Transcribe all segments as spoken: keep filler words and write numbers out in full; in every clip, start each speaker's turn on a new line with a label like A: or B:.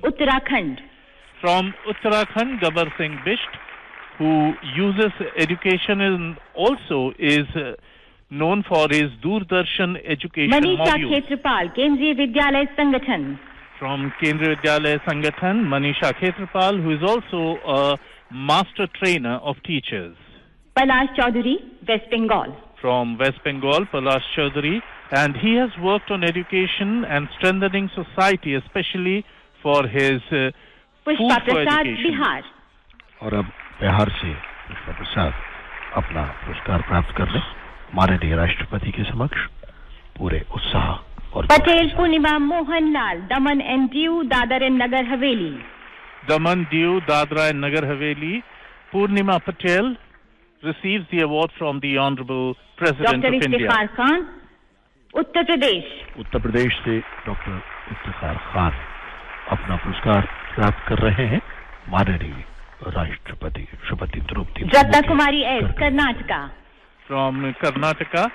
A: Uttarakhand.
B: From Uttarakhand, Gabbar Singh Bisht, who uses education and also is uh, known for his Doordarshan education
A: Manisha
B: module.
A: Khetrapal, Kendriya Vidyalaya Sangathan.
B: From Kendriya Vidyalaya Sangathan, Manisha Khetrapal, who is also a master trainer of teachers.
A: Palash Chaudhary, West Bengal.
B: From West Bengal, Palash Chaudhary, and he has worked on education and strengthening society, especially for his uh,
A: Pushpa Prasad, Bihar.
C: और अब बिहार से पुष्पा प्रसाद अपना पुरस्कार प्राप्त करने माननीय राष्ट्रपति के समक्ष पूरे उत्साह और
A: पटेल पूर्णिमा मोहनलाल, दमन and Diu, Dadar and Nagar Haveli.
B: Daman, Diu, Dadra and Nagar Haveli, Purnima Patel receives the award from the Honorable President
A: Doctor
B: of India.
A: Iftikhar Khan, Uttar Pradesh.
C: Uttar Pradesh से डॉक्टर इफ्तिखार खान अपना पुरस्कार प्राप्त कर रहे हैं माननीय राष्ट्रपति Shrimati Draupadi Murmu
A: Ratna Kumari S, Karnataka.
B: From Karnataka,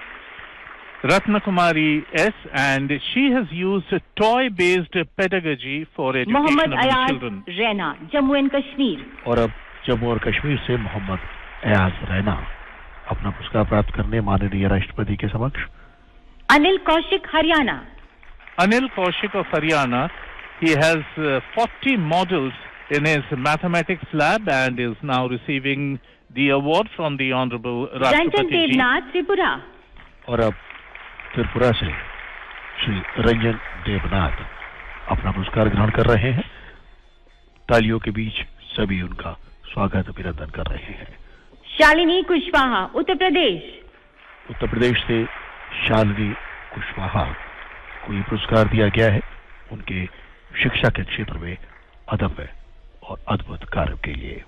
B: Ratna Kumari S, and she has used toy-based pedagogy for education
A: Mohammad
B: among
A: Ayaz
B: children.
A: Raina, Jammu and Kashmir.
C: और अब जम्मू और कश्मीर से मोहम्मद अयाज रैना अपना पुरस्कार प्राप्त करने माननीय राष्ट्रपति के समक्ष.
A: Anil Kaushik, Haryana.
B: Anil Kaushik of Haryana, he has uh, forty models in his mathematics lab and is now receiving the award from the Honorable
A: Ranjan
B: Rashtrapati Ji.
A: Devnath, Tripura.
C: और अब त्रिपुरा से श्री रंजन देवनाथ अपना पुरस्कार ग्रहण कर रहे हैं. तालियों के बीच सभी उनका स्वागत अभिनंदन कर रहे हैं.
A: Shalini Kushwaha, Uttar Pradesh.
C: Uttar Pradesh से शालिनी कुशवाहा को ये पुरस्कार दिया गया है उनके शिक्षा के क्षेत्र में अदम्य और अद्भुत कार्य के लिए.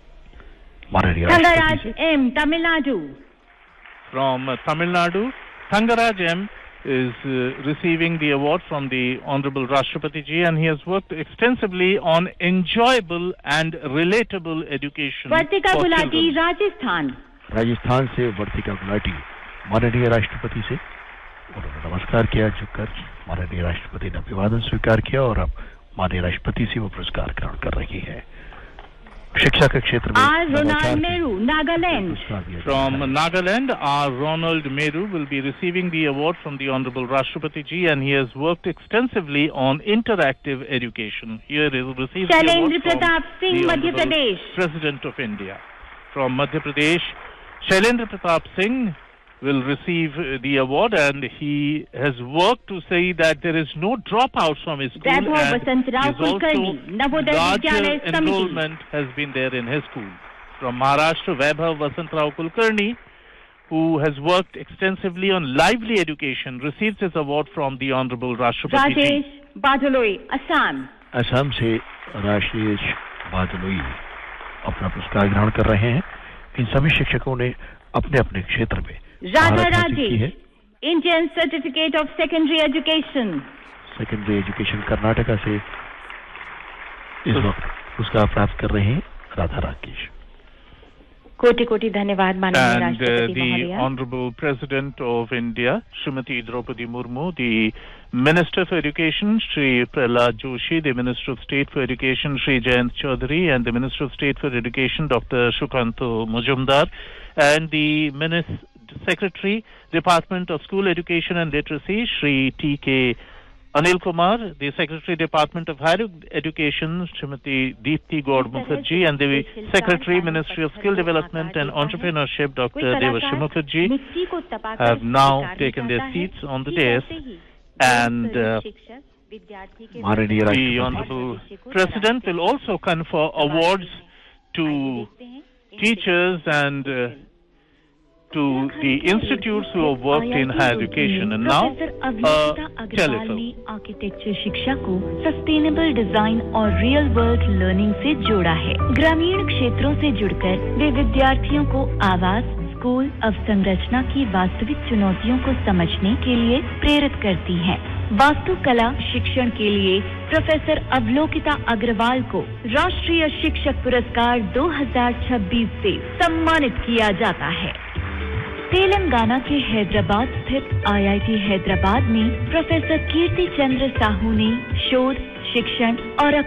C: माननीय
A: Thangaraj
C: राष्ट्रपति से
A: M, Tamil Nadu.
B: From uh, Tamil Nadu, Thangaraj M is uh, receiving the award from the Honorable Rashtrapati Ji, and he has worked extensively on enjoyable and relatable education
A: Vartika
B: for
A: Gulati,
B: children.
A: Rajasthan.
C: Rajasthan से वर्तिका गुलाटी माननीय राष्ट्रपति से उन्होंने नमस्कार किया, झुककर माननीय राष्ट्रपति ने अभिवादन स्वीकार किया और अब माननीय राष्ट्रपति से वो पुरस्कार ग्रहण कर रही है. शिक्षा के क्षेत्र में
A: R. Ronald Meru, Nagaland.
B: From Nagaland, R. Ronald Meru will be receiving the award from the Honorable Rashtrapati Ji, and he has worked extensively on interactive education. Here he will receive the award
A: Shailendra
B: from
A: Pratap Singh,
B: the
A: Madhya
B: Honorable
A: Pradesh.
B: President of India. From Madhya Pradesh, Shailendra Pratap Singh will receive uh, the award, and he has worked to say that there is no dropouts from his school,
A: Vaibhav
B: and
A: Vasant Rao
B: his also
A: Kulkarni, Navodaya
B: larger
A: Vidyalaya Samiti.
B: enrollment has been there in his school. From Maharashtra, Vaibhav Vasant Rao Kulkarni, who has worked extensively on lively education, receives his award from the Honorable Rashtrapati Ji.
A: Rajesh Badaloi, Assam.
C: Assam से राजेश बादलोई अपना पुरस्कार ग्रहण कर रहे हैं. इन सभी शिक्षकों ने अपने अपने क्षेत्र में
A: Radha
C: महारत हासिल की है.
A: Rajesh, Indian Certificate of Secondary Education.
C: Secondary education Karnataka से इस वक्त पुरस्कार प्राप्त कर रहे हैं राधा राकेश.
A: कोटि कोटि धन्यवाद माननीय
B: And uh,
A: राष्ट्रपति
B: the
A: महोदया.
B: Honorable President of India, Srimati Draupadi Murmu, the Minister for Education, Shri Prahlad Joshi, the Minister of State for Education, Shri Jayant Chaudhary, and the Minister of State for Education, Doctor Shukanto Mujumdar, and the Minister Secretary, Department of School Education and Literacy, Shri T K Anil Kumar, the Secretary, Department of Higher Education, Srimati Deepthi Gaur Mukherjee, and the Secretary, Ministry of Skill Development and Entrepreneurship, Doctor Devashri Mukherjee, have now taken their seats on the dais, and uh,
C: माननीय
B: the
C: राष्ट्रपति
B: Honorable President will also confer awards to teachers and uh, to the institutes who have worked in higher education. And now, uh, telephone.
D: Architecture शिक्षा को sustainable design और real world learning से जोड़ा है. ग्रामीण क्षेत्रों से जुड़कर वे विद्यार्थियों को आवास, स्कूल, अवसंरचना की वास्तविक चुनौतियों को समझने के लिए प्रेरित करती हैं. वास्तुकला शिक्षण के लिए प्रोफेसर अवलोकिता अग्रवाल को राष्ट्रीय शिक्षक पुरस्कार दो हज़ार छब्बीस से सम्मानित किया जाता है. तेलंगाना के हैदराबाद स्थित आईआईटी हैदराबाद में प्रोफेसर कीर्ति चंद्र साहू ने शोध, शिक्षण और